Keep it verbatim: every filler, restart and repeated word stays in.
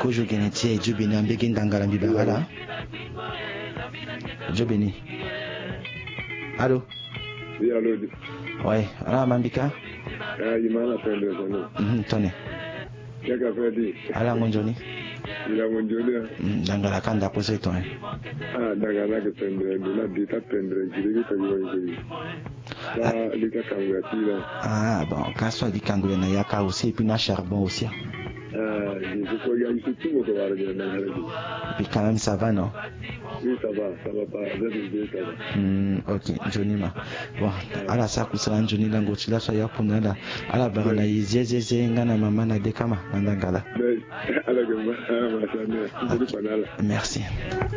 kojo genetie jobeni ambege ndangala mbibagala jobeni. Allô? Oui, allô. Ouais, ala mambika? Ah, imana pende zono. Mhm, tone. Yaka fedi. Ala ngonjoni? Ila ngonjoni. Ndangala kanda pose tone. Ah, ndangala ke pende, ndula dita pende, jirigi tabiwa ngiri. La lika kangwa tila. Ah, bon, kaswa di kangwe na yaka aussi, et puis na charbon aussi. Ah, il faut qu'il y ait tout le monde va regarder. Et puis quand même ça va, non? Oui, ça va, ça va pas, ça va. Hmm, ok, Johnny ma. Bon, ala sa kusala Johnny lango tila so ya puna la. Ala barana yezeze ngana mama na dekama ndangala. Mais ala gamba, ah, ma chère, Merci.